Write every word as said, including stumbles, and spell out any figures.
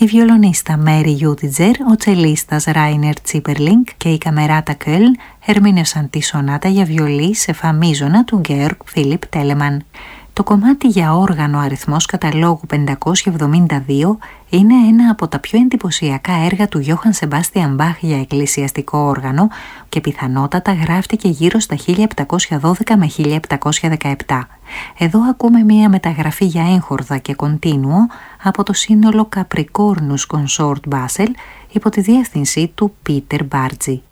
η βιολονίστα Μέρι Γιούτιτζερ, ο τσελίστας Ράινερ Τσίπερλινγκ και η καμεράτα Κöln ερμήνευσαν τη σονάτα για βιολί σε φα μείζωνα του Γκέοργκ Φίλιπ Τέλεμαν. Το κομμάτι για όργανο αριθμός καταλόγου πεντακόσια εβδομήντα δύο είναι ένα από τα πιο εντυπωσιακά έργα του Γιώχαν Σεμπάστιαν Μπαχ για εκκλησιαστικό όργανο και πιθανότατα γράφτηκε γύρω στα χίλια επτακόσια δώδεκα με χίλια επτακόσια δεκαεπτά. Εδώ ακούμε μία μεταγραφή για έγχορδα και κοντίνουο από το σύνολο Capricornus Consort Basel υπό τη διεύθυνση του Πίτερ Μπάρτζι.